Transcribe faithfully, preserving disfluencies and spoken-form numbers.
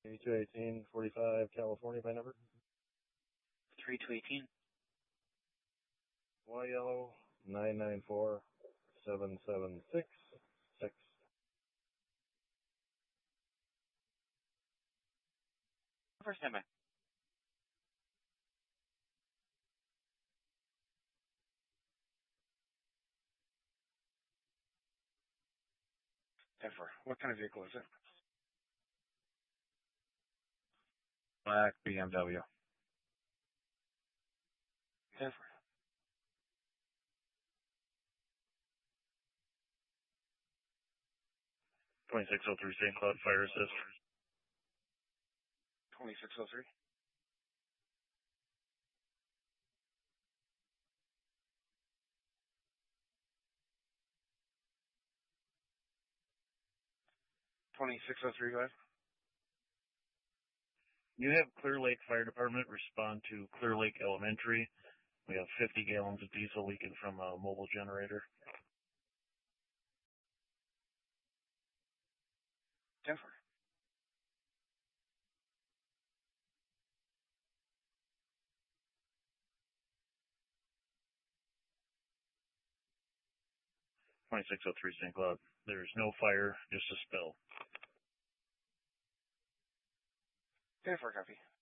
two eighteen forty-five, California by number. three two eighteen. Y yellow nine nine four seven seven six six. First time. Denver. What kind of vehicle is it? Black B M W. Denver. twenty-six oh three Saint Cloud Fire Assist. twenty-six oh three. twenty-six oh three, go ahead. You have Clear Lake Fire Department respond to Clear Lake Elementary. We have fifty gallons of diesel leaking from a mobile generator. Denver. twenty-six oh three Saint Cloud. There's no fire, just a spill. Denver, copy.